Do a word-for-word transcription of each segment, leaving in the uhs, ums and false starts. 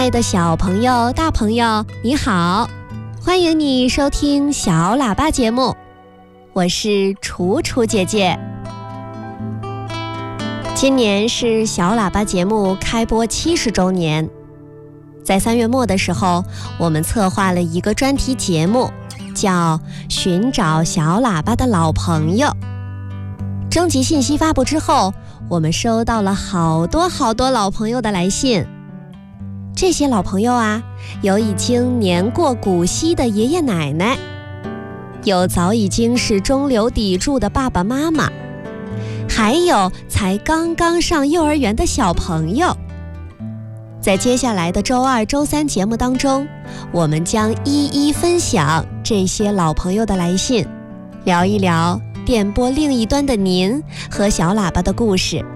爱的小朋友、大朋友，你好，欢迎你收听小喇叭节目，我是楚楚姐姐。今年是小喇叭节目开播七十周年，在三月末的时候，我们策划了一个专题节目，叫寻找小喇叭的老朋友。征集信息发布之后，我们收到了好多好多老朋友的来信。这些老朋友啊，有已经年过古稀的爷爷奶奶，有早已经是中流砥柱的爸爸妈妈，还有才刚刚上幼儿园的小朋友。在接下来的周二、周三节目当中，我们将一一分享这些老朋友的来信，聊一聊电波另一端的您和小喇叭的故事。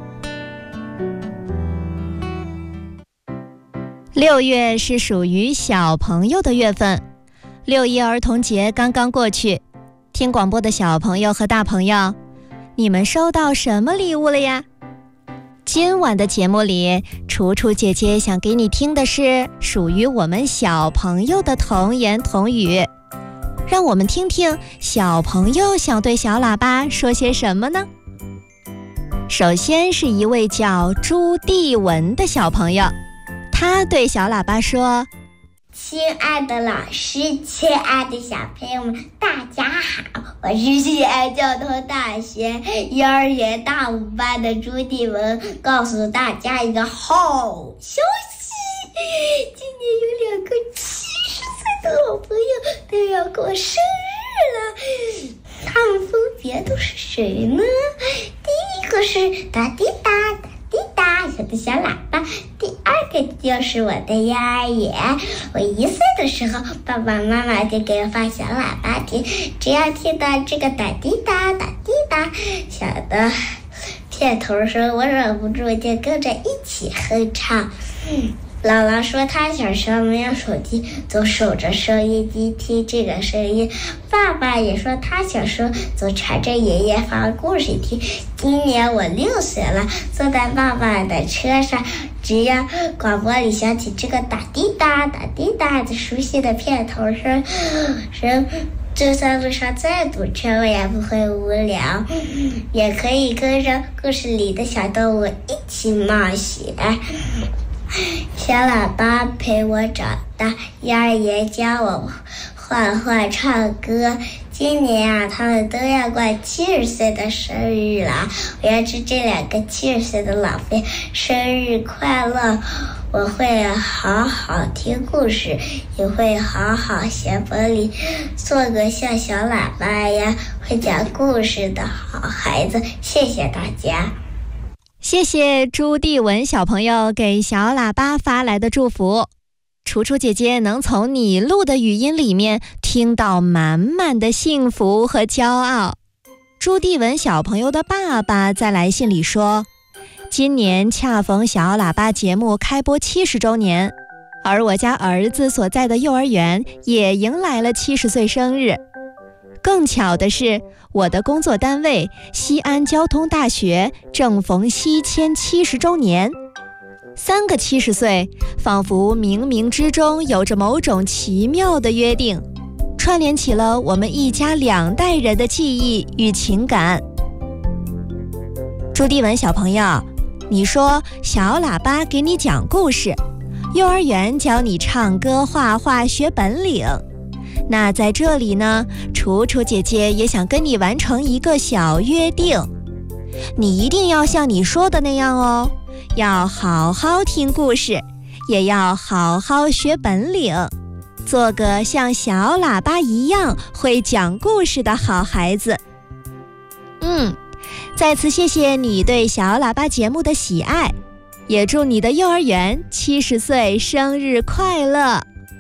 六月是属于小朋友的月份，六一儿童节刚刚过去，听广播的小朋友和大朋友，你们收到什么礼物了呀？今晚的节目里，楚楚姐姐想给你听的是属于我们小朋友的童言童语，让我们听听小朋友想对小喇叭说些什么呢？首先是一位叫朱棣文的小朋友，他对小喇叭说： 亲爱的老师，亲爱的小朋友们，大家好，我是西安交通大学幼儿园大五班的朱棣文，告诉大家一个好消息，今年有两个七十岁的老朋友都要过生日了，他们分别都是谁呢？第一个是哒滴哒哒滴哒，有个小喇叭。第二个就是我的幼儿园，我一岁的时候，爸爸妈妈就给我放小喇叭听，只要听到这个哒滴哒哒滴哒小的片头声，我忍不住就跟着一起哼唱。姥姥说她小时候没有手机，总守着收音机听这个声音。爸爸也说他小时候总缠着爷爷放故事听。今年我六岁了，坐在爸爸的车上，只要广播里响起这个打滴答打滴答的熟悉的片头声，声就算路上再堵车，我也不会无聊，也可以跟着故事里的小动物一起冒险。小喇叭陪我长大，幼儿园教我画画唱歌，今年啊他们都要过七十岁的生日了，我要祝这两个七十岁的老辈生日快乐。我会好好听故事，也会好好写本领，做个像小喇叭呀会讲故事的好孩子。谢谢大家。 谢谢朱棣文小朋友给小喇叭发来的祝福，楚楚姐姐能从你录的语音里面听到满满的幸福和骄傲。朱棣文小朋友的爸爸在来信里说，今年恰逢小喇叭节目开播七十周年，而我家儿子所在的幼儿园也迎来了七十岁生日。更巧的是，我的工作单位西安交通大学正逢西迁七十周年，三个七十岁，仿佛冥冥之中有着某种奇妙的约定，串联起了我们一家两代人的记忆与情感。朱棣文小朋友，你说小喇叭给你讲故事，幼儿园教你唱歌、画画、学本领。那在这里呢，楚楚姐姐也想跟你完成一个小约定，你一定要像你说的那样哦，要好好听故事，也要好好学本领，做个像小喇叭一样会讲故事的好孩子。嗯，再次谢谢你对小喇叭节目的喜爱，也祝你的幼儿园七十岁生日快乐。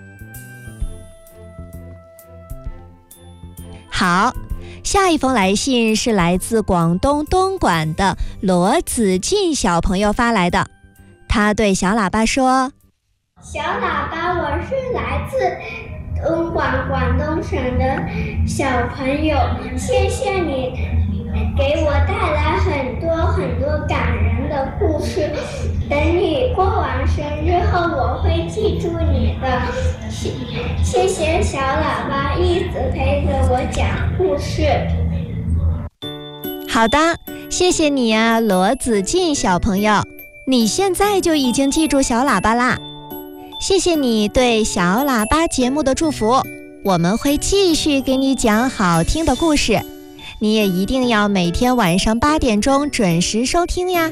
好，下一封来信是来自广东东莞的罗子进小朋友发来的，他对小喇叭说： 小喇叭，我是来自东莞广东省的小朋友，谢谢你给我带来很多很多感人的故事。等你过完生日后，我会记住你的。谢谢小喇叭一直陪着我讲故事。 好的，谢谢你啊，罗子静小朋友，你现在就已经记住小喇叭啦。谢谢你对小喇叭节目的祝福，我们会继续给你讲好听的故事，你也一定要每天晚上八点钟准时收听呀。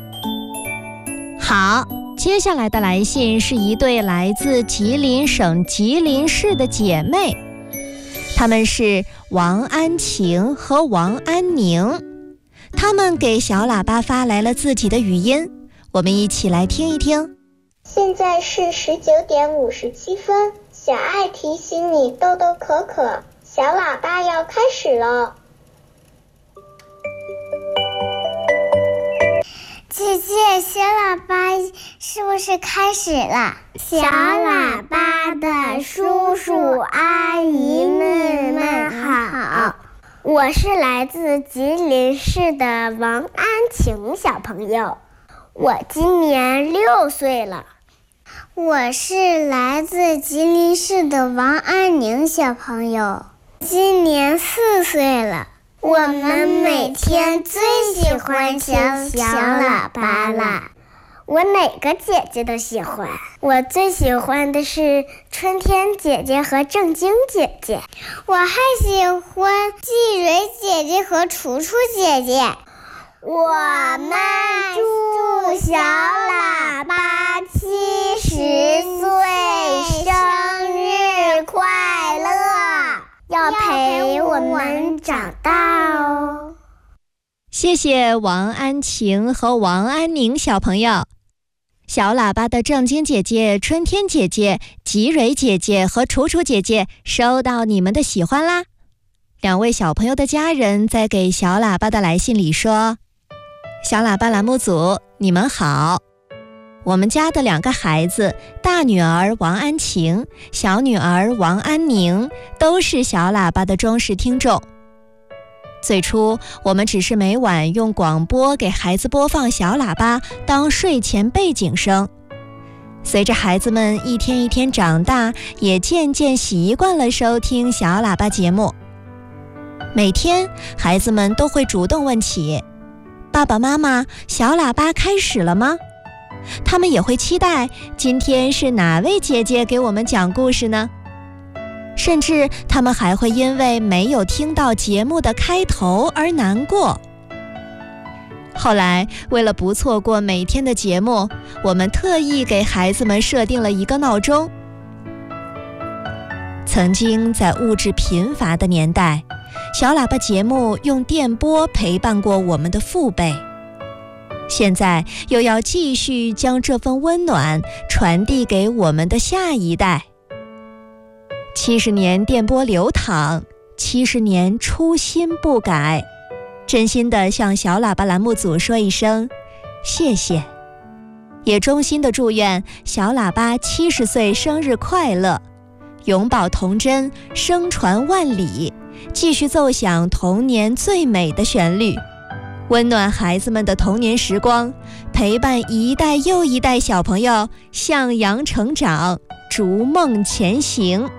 好，接下来的来信是一对来自吉林省吉林市的姐妹，她们是王安晴和王安宁，她们给小喇叭发来了自己的语音，我们一起来听一听。 现在是十九点五十七分，小爱提醒你豆豆可可，小喇叭要开始了。 姐姐，小喇叭是不是开始了？小喇叭的叔叔阿姨们们好，我是来自吉林市的王安晴小朋友，我今年六岁了。我是来自吉林市的王安宁小朋友，今年四岁了。我们每天最喜欢听小喇叭啦，我哪个姐姐都喜欢。我最喜欢的是春天姐姐和正晶姐姐，我还喜欢季蕊姐姐和楚楚姐姐。我们祝小喇叭七十岁生日快乐，要陪我们长大哦。 谢谢王安晴和王安宁小朋友。小喇叭的正晶姐姐、春天姐姐、吉蕊姐姐和楚楚姐姐收到你们的喜欢啦。两位小朋友的家人在给小喇叭的来信里说，小喇叭栏目组，你们好。我们家的两个孩子，大女儿王安晴，小女儿王安宁，都是小喇叭的忠实听众。最初，我们只是每晚用广播给孩子播放小喇叭当睡前背景声。随着孩子们一天一天长大，也渐渐习惯了收听小喇叭节目。每天，孩子们都会主动问起，爸爸妈妈，小喇叭开始了吗？他们也会期待今天是哪位姐姐给我们讲故事呢？甚至他们还会因为没有听到节目的开头而难过。后来，为了不错过每天的节目，我们特意给孩子们设定了一个闹钟。曾经在物质贫乏的年代，小喇叭节目用电波陪伴过我们的父辈，现在又要继续将这份温暖传递给我们的下一代。七十年电波流淌，七十年初心不改，真心的向小喇叭栏目组说一声谢谢，也衷心的祝愿小喇叭七十岁生日快乐，永葆童真，声传万里，继续奏响童年最美的旋律，温暖孩子们的童年时光，陪伴一代又一代小朋友向阳成长，逐梦前行。